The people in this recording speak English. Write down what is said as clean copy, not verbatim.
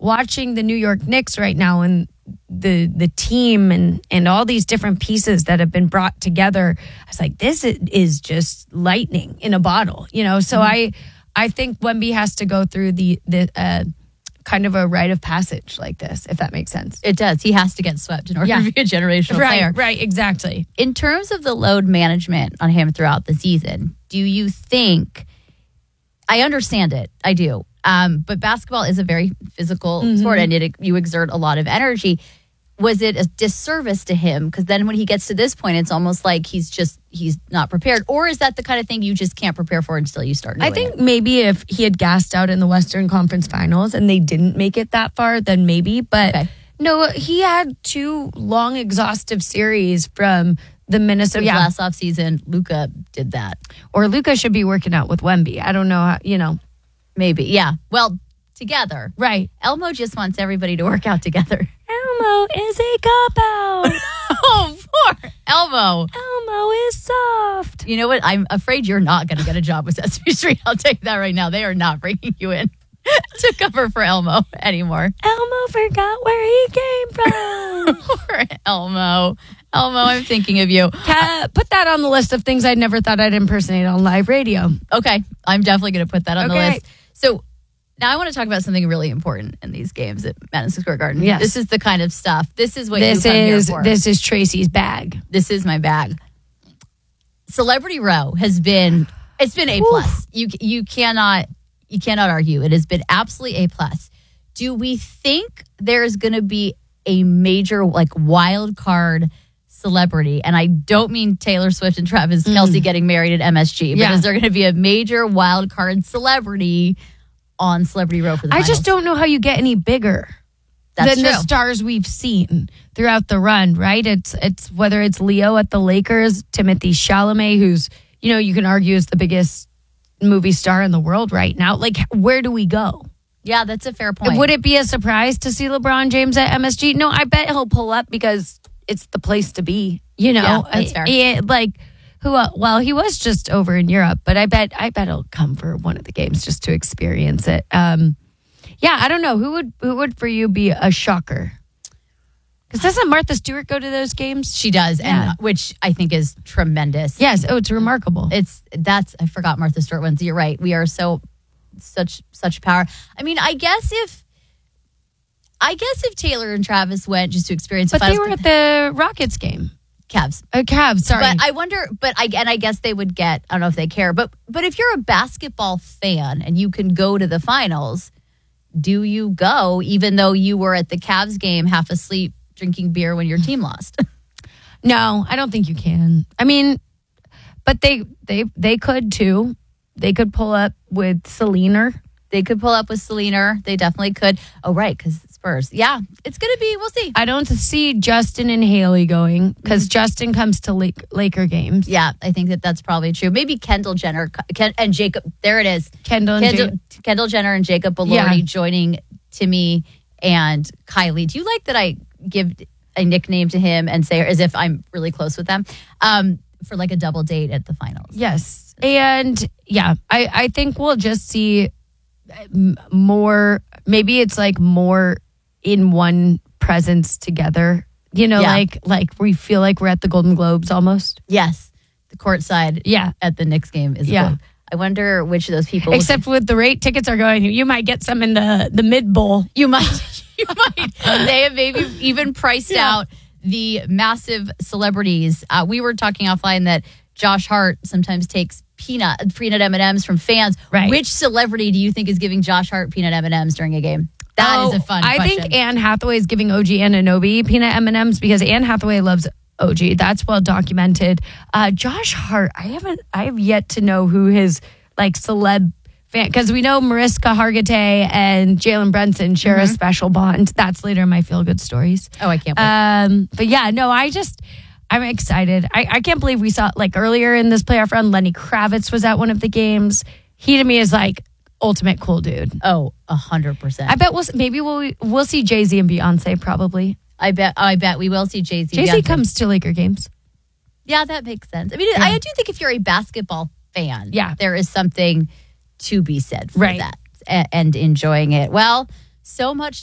watching the New York Knicks right now and the team and all these different pieces that have been brought together, I was like, this is just lightning in a bottle, So I think Wemby has to go through the kind of a rite of passage like this, if that makes sense. It does. He has to get swept in order to be a generational player. Right, exactly. In terms of the load management on him throughout the season, do you think, I understand it, I do, but basketball is a very physical sport and you exert a lot of energy. Was it a disservice to him? Because then when he gets to this point, it's almost like he's not prepared. Or is that the kind of thing you just can't prepare for until you start doing I think maybe if he had gassed out in the Western Conference Finals and they didn't make it that far, then maybe. But no, he had 2 long, exhaustive series from the Minnesota. Last offseason, Luka did that. Or Luka should be working out with Wemby. I don't know how, Maybe, yeah. Well, together. Right. Elmo just wants everybody to work out together. Elmo is a cop-out. Oh, poor Elmo. Elmo is soft. You know what? I'm afraid you're not going to get a job with Sesame Street. I'll tell you that right now. They are not bringing you in to cover for Elmo anymore. Elmo forgot where he came from. Poor Elmo. Elmo, I'm thinking of you. Put that on the list of things I never thought I'd impersonate on live radio. Okay. I'm definitely going to put that on the list. So now I want to talk about something really important in these games at Madison Square Garden. Yes. This is the kind of stuff. This is what you come here for. This is Tracy's bag. This is my bag. Celebrity Row has been, it's been A+. You cannot argue. It has been absolutely A+. Do we think there's going to be a major wild card celebrity? And I don't mean Taylor Swift and Travis Kelce getting married at MSG, but is there going to be a major wild card celebrity on Celebrity Row for the finals? I just don't know how you get any bigger than the stars we've seen throughout the run, right? It's whether it's Leo at the Lakers, Timothée Chalamet, who's, you can argue is the biggest movie star in the world right now. Where do we go? Yeah, that's a fair point. Would it be a surprise to see LeBron James at MSG? No, I bet he'll pull up because it's the place to be, Yeah, that's fair. Well, he was just over in Europe, but I bet he'll come for one of the games just to experience it. I don't know who would for you be a shocker. Because doesn't Martha Stewart go to those games? She does, and which I think is tremendous. Yes, it's remarkable. I forgot Martha Stewart wins. You're right. We are such power. I mean, I guess if Taylor and Travis went just to experience the finals, they were at the Rockets game. Cavs, sorry. But I wonder, I guess they would get, I don't know if they care, but if you're a basketball fan and you can go to the finals, do you go even though you were at the Cavs game half asleep drinking beer when your team lost? No, I don't think you can. I mean, but they could too. They could pull up with Selena. They could pull up with Selena. They definitely could. Oh, right, because Spurs. Yeah, it's going to be, we'll see. I don't see Justin and Haley going because Justin comes to Laker games. Yeah, I think that's probably true. Maybe Kendall Jenner and Jacob. There it is. Kendall Jenner and Jacob Elordi joining Timmy and Kylie. Do you like that I give a nickname to him and say as if I'm really close with them for a double date at the finals? Yes. And I think we'll just see more, maybe it's more in one presence together, like we feel like we're at the Golden Globes almost. Yes, the courtside at the Knicks game is good. I wonder which of those people, except with the rate tickets are going, you might get some in the mid bowl. You might they have maybe even priced out the massive celebrities. We were talking offline that Josh Hart sometimes takes peanut M&Ms from fans. Right. Which celebrity do you think is giving Josh Hart peanut M&Ms during a game? That is a fun question. I think Anne Hathaway is giving OG Anunoby peanut M&Ms because Anne Hathaway loves OG. That's well documented. Josh Hart, I have yet to know who his celeb fan, because we know Mariska Hargitay and Jalen Brunson share a special bond. That's later in my feel good stories. Oh, I can't wait. But yeah, no, I'm excited. I can't believe we saw earlier in this playoff run, Lenny Kravitz was at one of the games. He to me is ultimate cool dude. Oh, 100%. I bet we'll see Jay-Z and Beyonce probably. I bet we will see Jay-Z. Jay-Z comes to Laker games. Yeah, that makes sense. I mean, I do think if you're a basketball fan, there is something to be said for that and enjoying it. Well, so much